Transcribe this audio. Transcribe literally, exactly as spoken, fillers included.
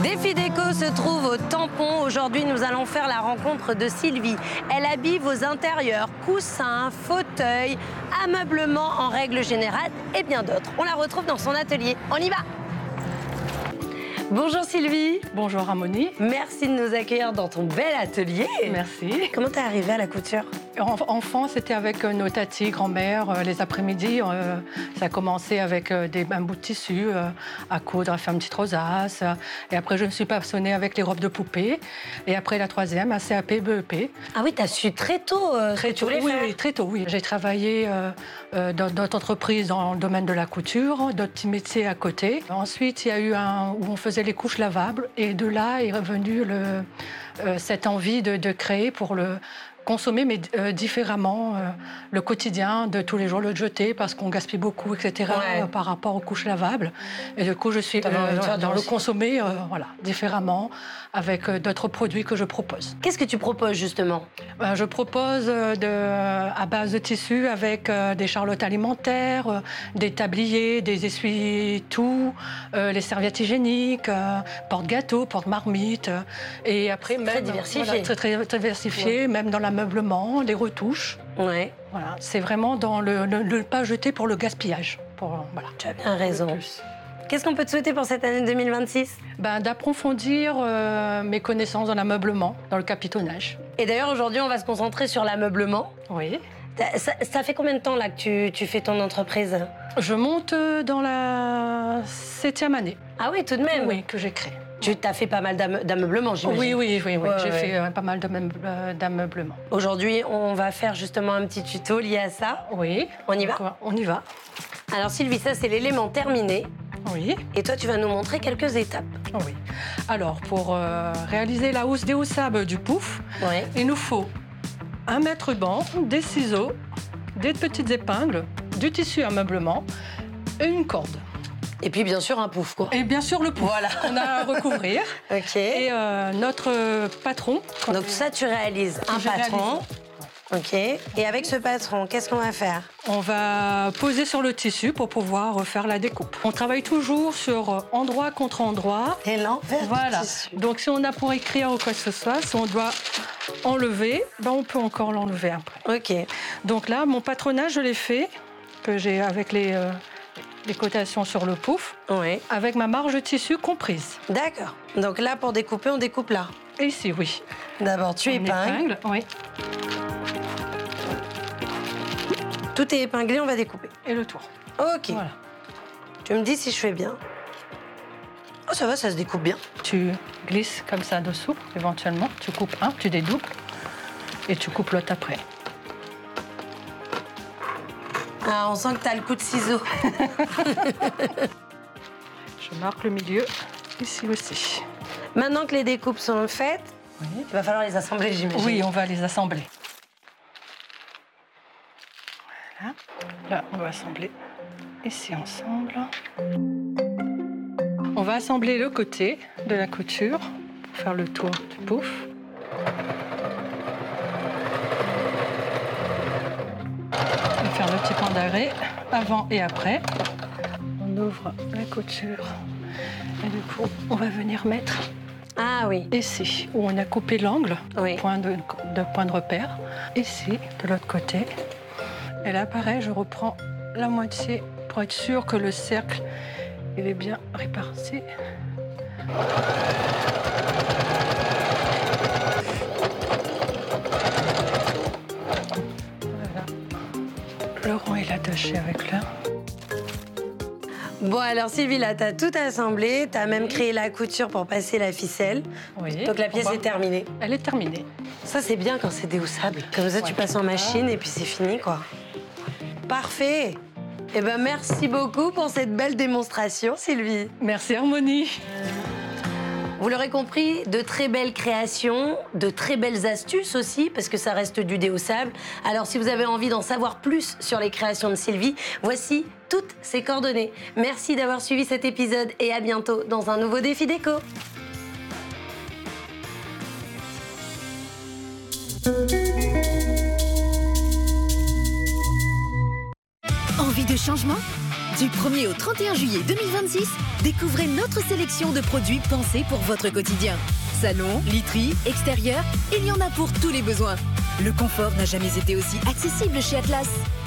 Défi Déco se trouve au Tampon. Aujourd'hui, nous allons faire la rencontre de Sylvie. Elle habille vos intérieurs, coussins, fauteuils, ameublements en règle générale et bien d'autres. On la retrouve dans son atelier. On y va! Bonjour Sylvie. Bonjour Harmonie. Merci de nous accueillir dans ton bel atelier. Merci. Comment t'es arrivée à la couture? Enfant, c'était avec nos tatis, grand-mère, les après-midi. Euh, ça a commencé avec des, un bout de tissu euh, à coudre, à faire une petite rosace. Et après, je me suis passionnée avec les robes de poupée. Et après, la troisième, à C A P, B E P. Ah oui, t'as su très tôt euh, Très tôt, oui, oui, très tôt, oui. J'ai travaillé euh, euh, dans d'autres entreprises dans le domaine de la couture, d'autres petits métiers à côté. Ensuite, il y a eu un où on faisait les couches lavables. Et de là est revenu le, euh, cette envie de, de créer pour le consommer, mais euh, différemment, euh, le quotidien de tous les jours, le jeter parce qu'on gaspille beaucoup, et cetera, ouais. euh, par rapport aux couches lavables. Et du coup, je suis euh, voilà, dans le consommer, euh, voilà, différemment, avec euh, d'autres produits que je propose. Qu'est-ce que tu proposes, justement? ben, Je propose euh, de, à base de tissu avec euh, des charlottes alimentaires, euh, des tabliers, des essuie-tout, euh, les serviettes hygiéniques, euh, porte-gâteaux, porte-marmites. Euh, et après, même, très diversifié. Voilà, très, très, très diversifié, ouais. Même dans la l'ameublement, les retouches. Ouais. Voilà, c'est vraiment dans le ne pas jeter pour le gaspillage. Pour, voilà. Tu as bien raison. Qu'est-ce qu'on peut te souhaiter pour cette année deux mille vingt-six? Ben, d'approfondir euh, mes connaissances dans l'ameublement, dans le capitonnage. Et d'ailleurs, aujourd'hui, on va se concentrer sur l'ameublement. Oui. Ça, ça fait combien de temps là que tu, tu fais ton entreprise? Je monte dans la septième année. Ah oui, tout de même? Oui, que j'ai créé. Tu as fait pas mal d'ameublement, j'imagine. Oui, oui, oui, oui. Ouais, j'ai ouais. fait euh, pas mal d'ameublement. Aujourd'hui, on va faire justement un petit tuto lié à ça. Oui. On y va? On y va. Alors Sylvie, ça c'est l'élément terminé. Oui. Et toi, tu vas nous montrer quelques étapes. Oui. Alors, pour euh, réaliser la housse déhaussable du pouf, oui. il nous faut un mètre ruban, des ciseaux, des petites épingles, du tissu ameublement et une corde. Et puis, bien sûr, un pouf, quoi. Et bien sûr, le pouf. Voilà. On a à recouvrir. OK. Et euh, notre patron. Donc, ça, tu réalises un patron. OK. Et avec ce patron, qu'est-ce qu'on va faire? On va poser sur le tissu pour pouvoir faire la découpe. On travaille toujours sur endroit contre endroit. Et l'envers voilà. du tissu. Donc, si on a pour écrire ou quoi que ce soit, si on doit enlever, ben on peut encore l'enlever après. OK. Donc là, mon patronage, je l'ai fait, que j'ai avec les... Euh, les cotations sur le pouf, oui. Avec ma marge de tissu comprise. D'accord. Donc là, pour découper, on découpe là. Et ici, oui. D'abord, tu épingles. Épingle, oui. Tout est épinglé, on va découper. Et le tour. OK. Voilà. Tu me dis si je fais bien. Oh, ça va, ça se découpe bien. Tu glisses comme ça dessous, éventuellement. Tu coupes un, tu dédoubles. Et tu coupes l'autre après. Ah, on sent que tu as le coup de ciseau. Je marque le milieu, ici aussi. Maintenant que les découpes sont faites, oui. Il va falloir les assembler, j'imagine. Oui, on va les assembler. Voilà. Là, on va assembler ici ensemble. On va assembler le côté de la couture pour faire le tour du pouf. Faire le petit point d'arrêt avant et après. On ouvre la couture et du coup on va venir mettre ah oui ici où on a coupé l'angle, oui. point de, de point de repère. Ici de l'autre côté. Et là pareil, je reprends la moitié pour être sûr que le cercle il est bien réparti. Le rond est attaché avec là. Bon, alors Sylvie, là, t'as tout assemblé, t'as même créé la couture pour passer la ficelle. Oui. Donc la pièce est terminée. Elle est terminée. Ça, c'est bien quand c'est déhoussable. Comme ça, ouais, tu passes en machine et puis c'est fini, quoi. Parfait. Eh ben, merci beaucoup pour cette belle démonstration, Sylvie. Merci, Harmonie. Vous l'aurez compris, de très belles créations, de très belles astuces aussi, parce que ça reste du déhaussable. Alors, si vous avez envie d'en savoir plus sur les créations de Sylvie, voici toutes ses coordonnées. Merci d'avoir suivi cet épisode et à bientôt dans un nouveau Défi Déco. Envie de changement ? Du premier au trente et un juillet deux mille vingt-six, découvrez notre sélection de produits pensés pour votre quotidien. Salon, literie, extérieur, il y en a pour tous les besoins. Le confort n'a jamais été aussi accessible chez Atlas.